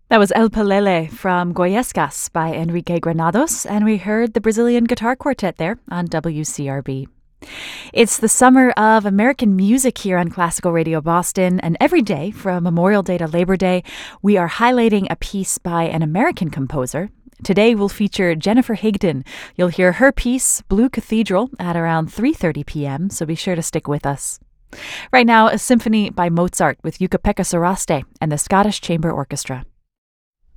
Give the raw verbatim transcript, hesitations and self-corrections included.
That was El Pelele from Goyescas by Enrique Granados, and we heard the Brazilian Guitar Quartet there on W C R B. It's the summer of American music here on Classical Radio Boston, and every day from Memorial Day to Labor Day, we are highlighting a piece by an American composer. Today we'll feature Jennifer Higdon. You'll hear her piece, Blue Cathedral, at around three thirty p.m., so be sure to stick with us. Right now, a symphony by Mozart with Jukka-Pekka Saraste and the Scottish Chamber Orchestra.